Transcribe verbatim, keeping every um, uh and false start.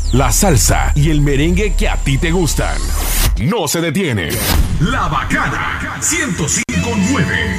la salsa y el merengue que a ti te gustan. No se detiene. La Bacana ciento cinco punto nueve.